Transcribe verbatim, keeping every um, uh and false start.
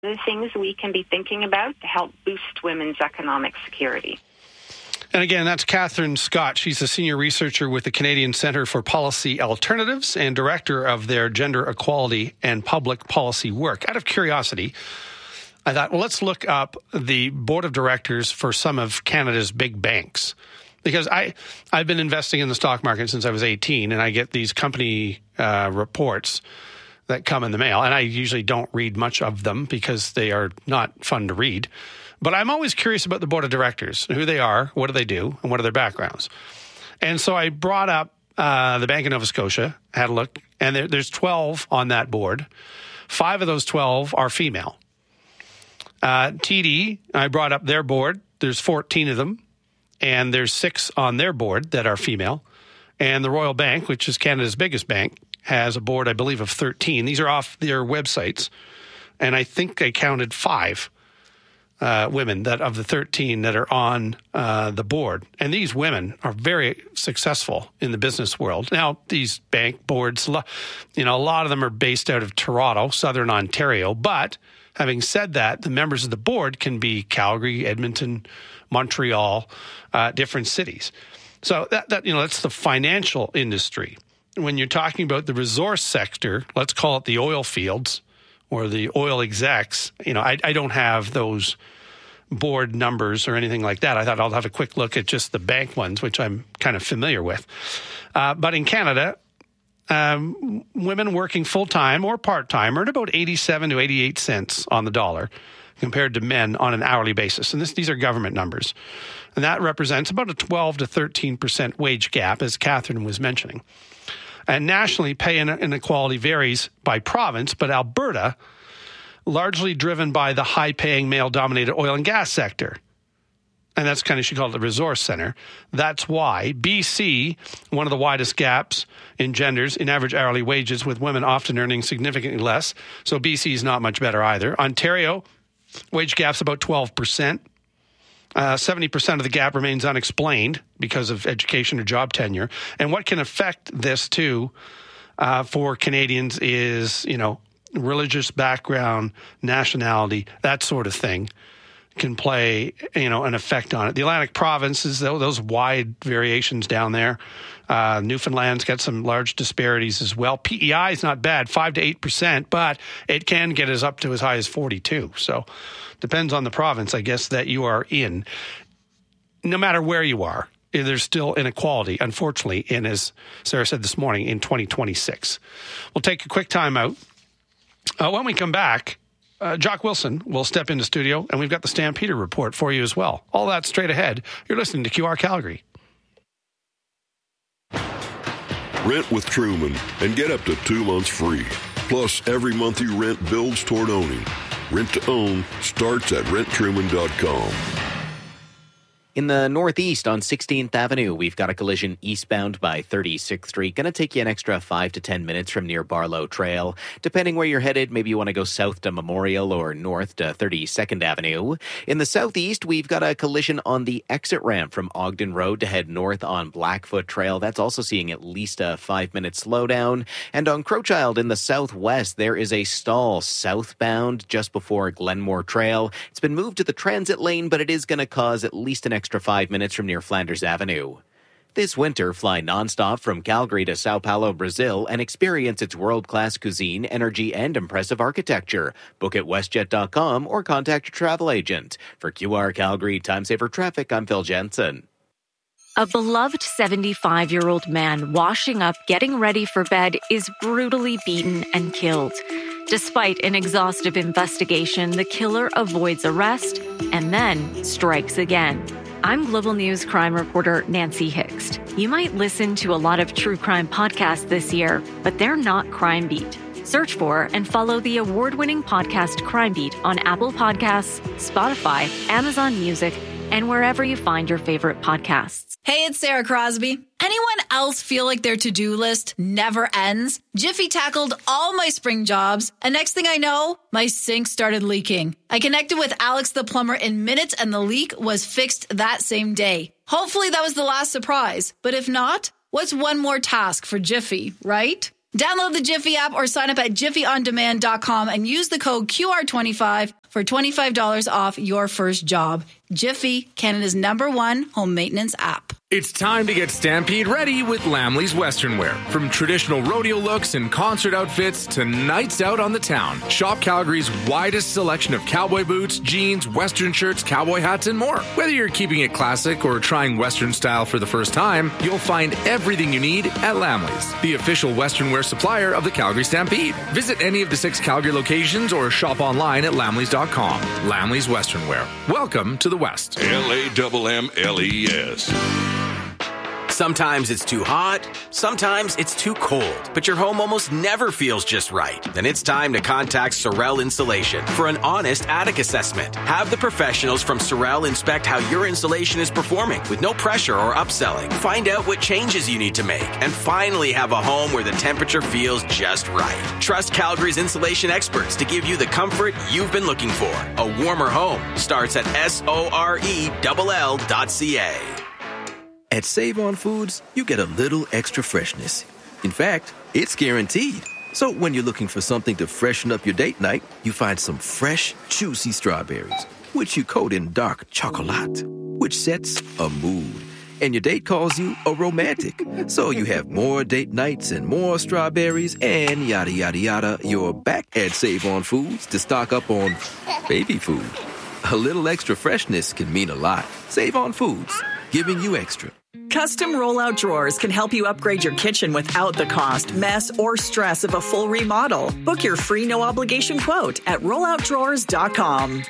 the things we can be thinking about to help boost women's economic security. And again, that's Catherine Scott. She's a senior researcher with the Canadian Centre for Policy Alternatives and director of their gender equality and public policy work. Out of curiosity, I thought, well, let's look up the board of directors for some of Canada's big banks. Because I, I've been investing in the stock market since I was eighteen, and I get these company uh, reports that come in the mail. And I usually don't read much of them because they are not fun to read. But I'm always curious about the board of directors, who they are, what do they do, and what are their backgrounds. And so I brought up uh, the Bank of Nova Scotia, had a look, and there, there's twelve on that board. Five of those twelve are female. Uh, T D, I brought up their board. There's fourteen of them, and there's six on their board that are female. And the Royal Bank, which is Canada's biggest bank, has a board, I believe, of thirteen. These are off their websites, and I think I counted five. Uh, women that of the thirteen that are on uh, the board. And these women are very successful in the business world. Now, these bank boards, you know, a lot of them are based out of Toronto, Southern Ontario. But having said that, the members of the board can be Calgary, Edmonton, Montreal, uh, different cities. So that, that, you know, that's the financial industry. When you're talking about the resource sector, let's call it the oil fields, or the oil execs, you know, I, I don't have those board numbers or anything like that. I thought I'll have a quick look at just the bank ones, which I'm kind of familiar with. Uh, but in Canada, um, women working full-time or part-time earn about eighty-seven to eighty-eight cents on the dollar compared to men on an hourly basis. And this, these are government numbers. And that represents about a twelve to thirteen percent wage gap, as Catherine was mentioning. And nationally, pay inequality varies by province, but Alberta, largely driven by the high-paying male-dominated oil and gas sector. And that's kind of, she called it the resource center. That's why B C, one of the widest gaps in genders in average hourly wages, with women often earning significantly less. So B C is not much better either. Ontario, wage gap's about twelve percent. Uh, seventy percent of the gap remains unexplained because of education or job tenure. And what can affect this, too, uh, for Canadians is, you know, religious background, nationality, that sort of thing can play, you know, an effect on it. The Atlantic provinces, those wide variations down there. Uh, Newfoundland's got some large disparities as well. P E I is not bad, five to eight percent, but it can get us up to as high as forty-two. So depends on the province, I guess, that you are in. No matter where you are, there's still inequality, unfortunately, in, as Sarah said this morning, in twenty twenty-six. We'll take a quick time out. Uh, when we come back, uh, Jock Wilson will step into studio, and we've got the Stampeder Report for you as well. All that straight ahead. You're listening to Q R Calgary. Rent with Truman and get up to two months free. Plus, every month you rent builds toward owning. Rent to own starts at rent truman dot com. In the northeast on sixteenth Avenue, we've got a collision eastbound by thirty-sixth Street. Going to take you an extra five to ten minutes from near Barlow Trail. Depending where you're headed, maybe you want to go south to Memorial or north to thirty-second Avenue. In the southeast, we've got a collision on the exit ramp from Ogden Road to head north on Blackfoot Trail. That's also seeing at least a five-minute slowdown. And on Crowchild in the southwest, there is a stall southbound just before Glenmore Trail. It's been moved to the transit lane, but it is going to cause at least an extra five minutes from near Flanders Avenue. This winter, fly nonstop from Calgary to Sao Paulo, Brazil, and experience its world-class cuisine, energy, and impressive architecture. Book at westjet dot com or contact your travel agent. For Q R Calgary Time Saver Traffic, I'm Phil Jensen. A beloved seventy-five-year-old man washing up, getting ready for bed, is brutally beaten and killed. Despite an exhaustive investigation, the killer avoids arrest and then strikes again. I'm Global News crime reporter Nancy Hixt. You might listen to a lot of true crime podcasts this year, but they're not Crime Beat. Search for and follow the award-winning podcast Crime Beat on Apple Podcasts, Spotify, Amazon Music, and wherever you find your favorite podcasts. Hey, it's Sarah Crosby. Anyone else feel like their to-do list never ends? Jiffy tackled all my spring jobs, and next thing I know, my sink started leaking. I connected with Alex the plumber in minutes, and the leak was fixed that same day. Hopefully that was the last surprise, but if not, what's one more task for Jiffy, right? Download the Jiffy app or sign up at jiffy on demand dot com and use the code Q R twenty-five for twenty-five dollars off your first job. Jiffy, Canada's number one home maintenance app. It's time to get Stampede ready with Lamley's Western Wear. From traditional rodeo looks and concert outfits to nights out on the town, shop Calgary's widest selection of cowboy boots, jeans, Western shirts, cowboy hats, and more. Whether you're keeping it classic or trying Western style for the first time, you'll find everything you need at Lamley's, the official Western wear supplier of the Calgary Stampede. Visit any of the six Calgary locations or shop online at lamleys dot com. Lamley's Western Wear. Welcome to the West. L A M M L E S. Sometimes it's too hot, sometimes it's too cold, but your home almost never feels just right. Then it's time to contact Sorel Insulation for an honest attic assessment. Have the professionals from Sorel inspect how your insulation is performing with no pressure or upselling. Find out what changes you need to make and finally have a home where the temperature feels just right. Trust Calgary's insulation experts to give you the comfort you've been looking for. A warmer home starts at S O R E L L dot C A. At Save-On Foods, you get a little extra freshness. In fact, it's guaranteed. So when you're looking for something to freshen up your date night, you find some fresh, juicy strawberries, which you coat in dark chocolate, which sets a mood. And your date calls you a romantic. So you have more date nights and more strawberries and yada, yada, yada. You're back at Save-On Foods to stock up on baby food. A little extra freshness can mean a lot. Save-On Foods, giving you extra. Custom rollout drawers can help you upgrade your kitchen without the cost, mess, or stress of a full remodel. Book your free no-obligation quote at rollout drawers dot com.